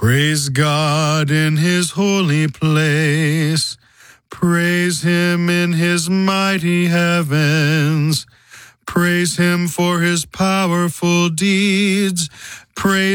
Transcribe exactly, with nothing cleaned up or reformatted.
Praise God in his holy place. Praise him in his mighty heavens. Praise him for his powerful deeds. Praise